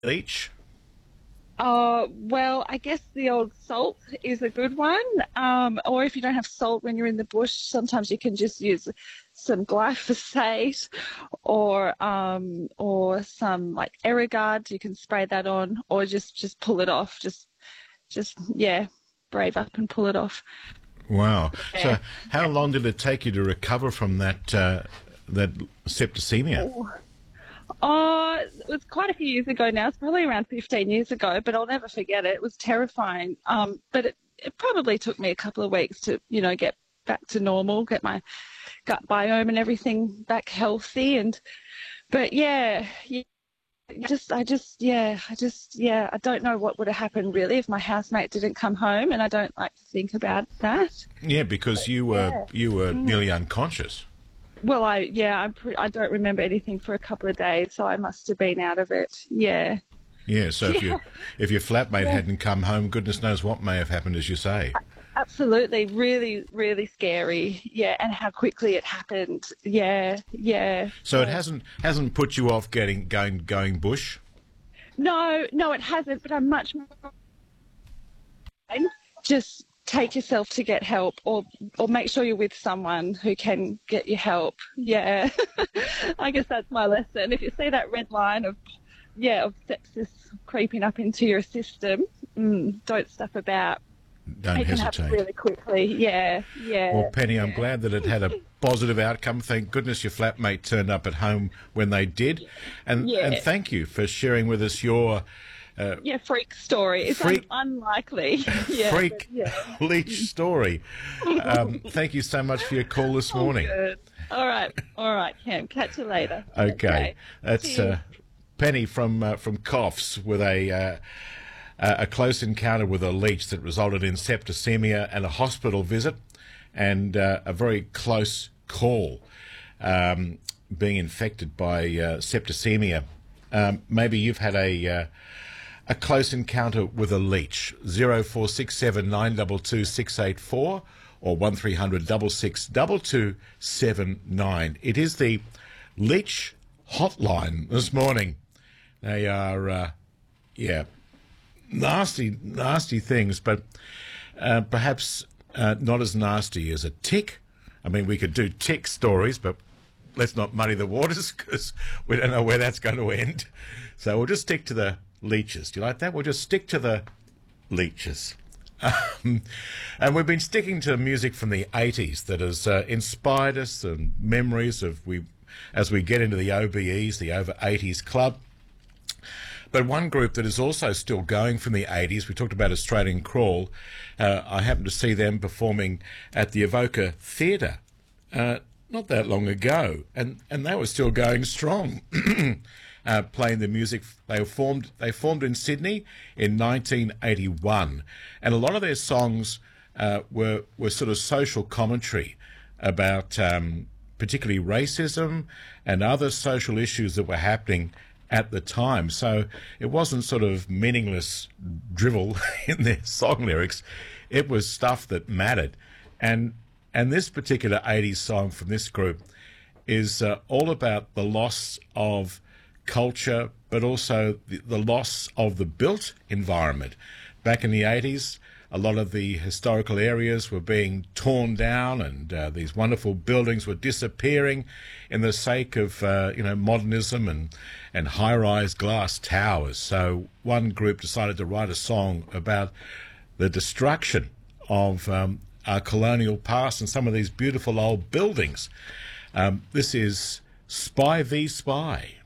Each. Well, I guess the old salt is a good one. Or if you don't have salt when you're in the bush, sometimes you can just use some glyphosate or some like Aerogard. You can spray that on, or just pull it off. Just yeah, brave up and pull it off. Wow. Yeah. So, how long did it take you to recover from that septicemia? Oh, it was quite a few years ago now. It's probably around 15 years ago, but I'll never forget it. It was terrifying. But it probably took me a couple of weeks to, get back to normal, get my gut biome and everything back healthy. But yeah, I don't know what would have happened really if my housemate didn't come home, and I don't like to think about that. Yeah, because you were nearly unconscious. Well, I don't remember anything for a couple of days, so I must have been out of it. Yeah. Yeah. So Yeah. if your flatmate Yeah. hadn't come home, goodness knows what may have happened, as you say. Absolutely. Really, really scary. Yeah. And how quickly it happened. Yeah. Yeah. So it hasn't put you off going bush. No, no, it hasn't, but I'm much more just take yourself to get help or make sure you're with someone who can get you help. Yeah. I guess that's my lesson. If you see that red line of sepsis creeping up into your system, don't stuff about. Don't It can happen hesitate. really quickly. Yeah, Well, yeah, Penny, I'm yeah. glad that it had a positive outcome. Thank goodness your flatmate turned up at home when they did, and Yeah, thank you for sharing with us your yeah, freak story. It's freak unlikely. Yeah, but freak yeah. leech story. Thank you so much for your call this Oh, morning. good. All right, Cam. Catch you later. Okay, Okay. that's Cheers. Penny from Coughs with a close encounter with a leech that resulted in septicemia and a hospital visit, and a very close call, being infected by septicemia. Maybe you've had a close encounter with a leech. 0467 922 684 or 1300 662279. It is the leech hotline this morning. They are, yeah, nasty things, but perhaps not as nasty as a tick. I mean, we could do tick stories, but let's not muddy the waters because we don't know where that's going to end. So we'll just stick to the leeches. Do you like that? We'll just stick to the leeches. And we've been sticking to music from the 80s that has inspired us and memories of as we get into the OBEs, the Over 80s Club. But one group that is also still going from the 80s, we talked about Australian Crawl. I happened to see them performing at the Evoca Theatre not that long ago, and they were still going strong, playing the music. They formed in Sydney in 1981, and a lot of their songs were sort of social commentary about particularly racism and other social issues that were happening at the time. So it wasn't sort of meaningless drivel in their song lyrics. It was stuff that mattered. And this particular 80s song from this group is all about the loss of culture, but also the loss of the built environment. Back in the 80s, a lot of the historical areas were being torn down, and these wonderful buildings were disappearing in the sake of modernism and high-rise glass towers. So one group decided to write a song about the destruction of our colonial past and some of these beautiful old buildings. This is Spy v Spy.